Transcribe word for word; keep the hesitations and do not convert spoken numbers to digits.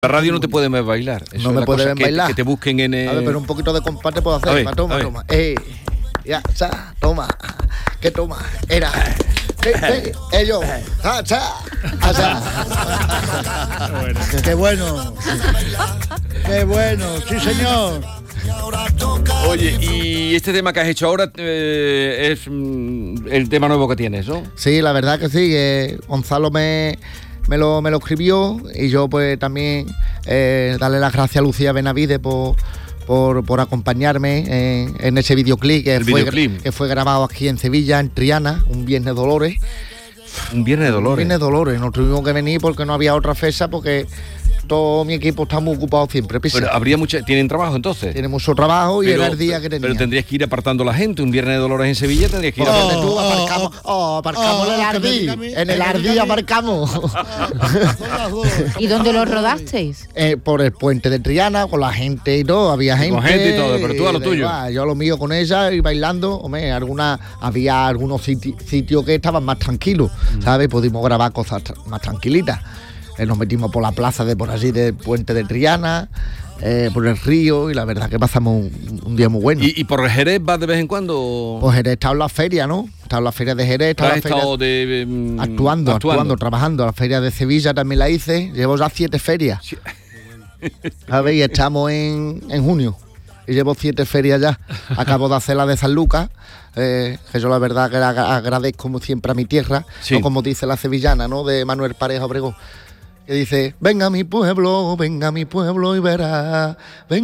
La radio no te puede ver bailar. Eso no es me la puede cosa, ver que, bailar. Que te busquen en el... A ver, pero un poquito de compás te puedo hacer. ver, Va, toma, toma. Eh, ya, cha, toma. ¿Qué toma? Era. Eh, eh, ellos. Ah, cha. Ah, cha. Bueno. Qué bueno. Qué bueno. Sí, señor. Oye, y este tema que has hecho ahora eh, es mm, el tema nuevo que tienes, ¿no? Sí, la verdad que sí. Que Gonzalo me, me, lo, me lo escribió y yo pues también eh, darle las gracias a Lucía Benavides por... Por, por acompañarme en, en ese videoclip que, El fue, videoclip. que fue grabado aquí en Sevilla, en Triana, un Viernes Dolores. Un Viernes de Dolores. Un Viernes Dolores, nos tuvimos que venir porque no había otra fecha, porque todo mi equipo está muy ocupado siempre. Pisa. Pero habría mucha... ¿Tienen trabajo entonces? Tiene mucho trabajo y Pero- era el día que tenía. Pero tendrías que ir apartando la gente. Un Viernes de Dolores en Sevilla tendrías que ir Porque apartando... tú Oh, aparcamos, oh, aparcamos oh, en el que me Ardí, diga a mí, en que el me Ardí diga a mí. aparcamos. ¿Y dónde lo rodasteis? Eh, por el puente de Triana, con la gente y todo, había gente. con gente y todo, pero tú a lo da tuyo. igual, yo a lo mío con ella y bailando, hombre, alguna, había algunos siti- sitios que estaban más tranquilos, Mm. ¿sabes? Pudimos grabar cosas tra- más tranquilitas. Eh, nos metimos por la plaza de por allí del puente de Triana, eh, por el río, y la verdad que pasamos un, un día muy bueno. ¿Y, y por Jerez vas de vez en cuando? Pues Jerez está en la feria, ¿no? Está en la feria de Jerez, está en ¿Has la feria... estado de, mm, Actuando, actuando, trabajando. La feria de Sevilla también la hice. Llevo ya siete ferias. Sí. ¿Sabes? Y estamos en, en junio. Y llevo siete ferias ya. Acabo de hacer la de San Lucas. Eh, que yo la verdad que la agra- agradezco como siempre a mi tierra. Sí. No como dice la sevillana, ¿no? De Manuel Pareja Obregón. Que dice, venga a mi pueblo, venga a mi pueblo y verá. Venga